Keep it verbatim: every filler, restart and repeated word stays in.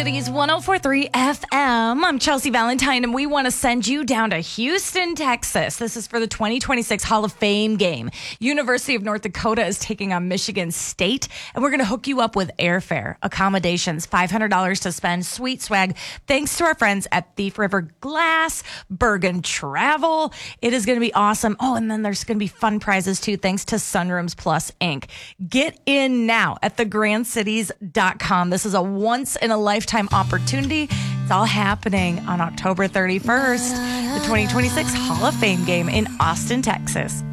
Cities one oh four point three F M. I'm Chelsea Valentine, and we want to send you down to Houston, Texas. This is for the twenty twenty-six Hall of Fame game. University of North Dakota is taking on Michigan State, and we're going to hook you up with airfare, accommodations, five hundred dollars to spend, sweet swag, thanks to our friends at Thief River Glass, Bergen Travel. It is going to be awesome. Oh, and then there's going to be fun prizes, too, thanks to Sunrooms Plus, Incorporated. Get in now at the grand cities dot com. This is a once-in-a-lifetime opportunity. It's all happening on October thirty-first, the twenty twenty-six Hall of Fame game in Austin, Texas.